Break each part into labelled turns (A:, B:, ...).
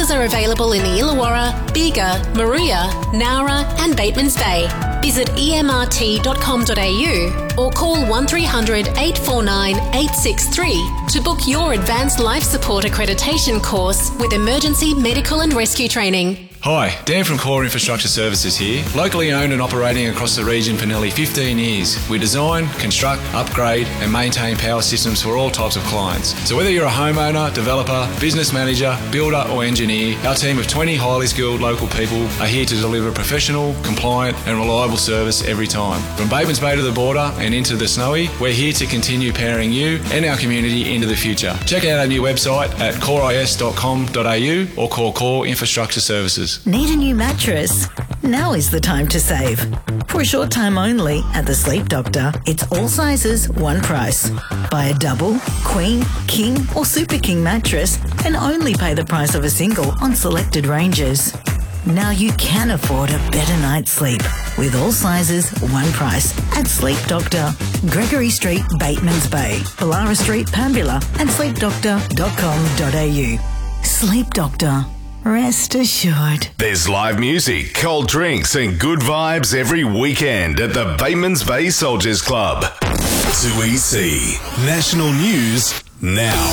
A: Offers are available in the Illawarra, Bega, Maruya, Nowra and Batemans Bay. Visit emrt.com.au or call 1300 849 863 to book your Advanced Life Support Accreditation course with emergency medical and rescue training.
B: Hi, Dan from Core Infrastructure Services here. Locally owned and operating across the region for nearly 15 years. We design, construct, upgrade and maintain power systems for all types of clients. So whether you're a homeowner, developer, business manager, builder or engineer, our team of 20 highly skilled local people are here to deliver professional, compliant and reliable service every time. From Batemans Bay to the border and into the Snowy, we're here to continue powering you and our community into the future. Check out our new website at coreis.com.au or call Core Infrastructure Services.
C: Need a new mattress? Now is the time to save. For a short time only at the Sleep Doctor, it's all sizes, one price. Buy a double, queen, king or super king mattress and only pay the price of a single on selected ranges. Now you can afford a better night's sleep with all sizes, one price at Sleep Doctor, Gregory Street, Batemans Bay, Ballara Street, Pambula and sleepdoctor.com.au. Sleep Doctor. Rest assured.
D: There's live music, cold drinks and good vibes every weekend at the Batemans Bay Soldiers Club. 2EC. National News now.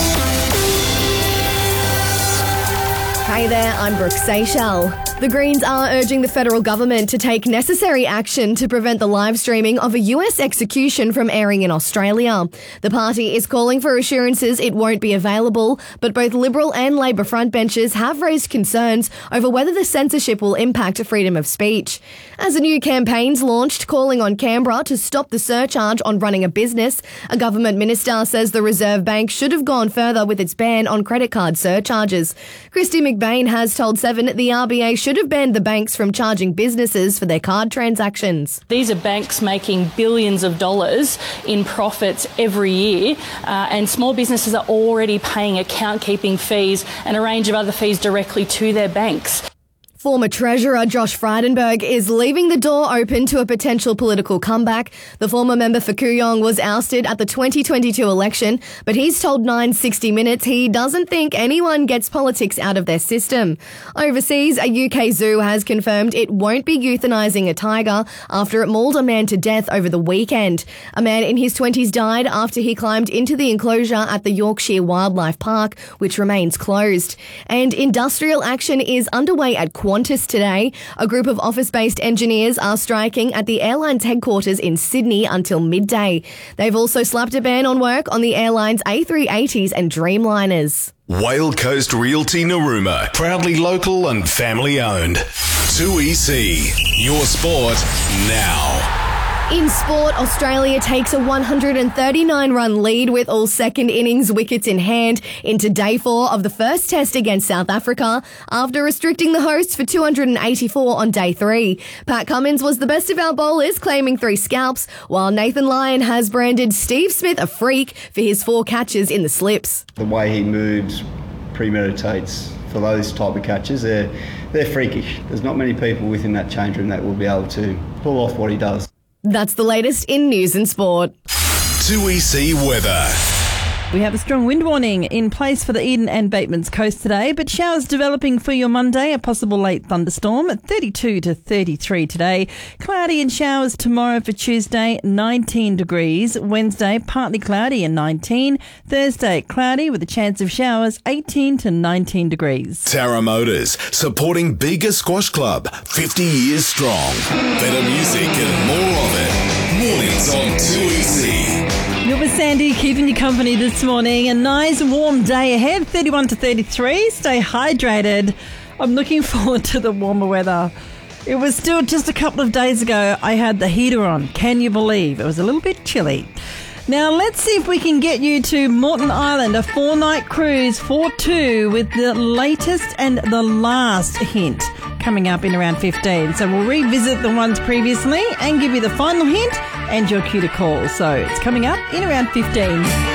E: Hey there, I'm Brooke Seychelles. The Greens are urging the federal government to take necessary action to prevent the live streaming of a US execution from airing in Australia. The party is calling for assurances it won't be available, but both Liberal and Labor frontbenchers have raised concerns over whether the censorship will impact freedom of speech. As a new campaign's launched calling on Canberra to stop the surcharge on running a business, a government minister says the Reserve Bank should have gone further with its ban on credit card surcharges. Christy McBain has told Seven the RBA should have banned the banks from charging businesses for their card transactions.
F: These are banks making billions of dollars in profits every year, and small businesses are already paying account-keeping fees and a range of other fees directly to their banks.
E: Former Treasurer Josh Frydenberg is leaving the door open to a potential political comeback. The former member for Kooyong was ousted at the 2022 election, but he's told 960 Minutes he doesn't think anyone gets politics out of their system. Overseas, a UK zoo has confirmed it won't be euthanising a tiger after it mauled a man to death over the weekend. A man in his 20s died after he climbed into the enclosure at the Yorkshire Wildlife Park, which remains closed. And industrial action is underway at Qantas today. A group of office-based engineers are striking at the airline's headquarters in Sydney until midday. They've also slapped a ban on work on the airline's A380s and Dreamliners.
D: Whale Coast Realty Narooma, proudly local and family owned. 2EC, your sport now.
E: In sport, Australia takes a 139-run lead with all second innings wickets in hand into day 4 of the first test against South Africa after restricting the hosts for 284 on day 3. Pat Cummins was the best of our bowlers, claiming 3 scalps, while Nathan Lyon has branded Steve Smith a freak for his 4 catches in the slips.
G: The way he moves premeditates for those type of catches. They're freakish. There's not many people within that change room that will be able to pull off what he does.
E: That's the latest in news and sport.
D: 2EC weather.
H: We have a strong wind warning in place for the Eden and Batemans coast today, but showers developing for your Monday, a possible late thunderstorm at 32 to 33 today. Cloudy and showers tomorrow for Tuesday, 19 degrees. Wednesday, partly cloudy and 19. Thursday, cloudy with a chance of showers, 18 to 19 degrees.
D: Tara Motors, supporting Bega Squash Club, 50 years strong. Better music and more of it. Mornings on 2EC.
H: You're with Sandy, keeping you company this morning. A nice warm day ahead, 31 to 33. Stay hydrated. I'm looking forward to the warmer weather. It was still just a couple of days ago I had the heater on. Can you believe? It was a little bit chilly. Now let's see if we can get you to Moreton Island, a 4-night cruise for 2 with the latest and the last hint coming up in around 15. So we'll revisit the ones previously and give you the final hint and your cue to call. So it's coming up in around 15.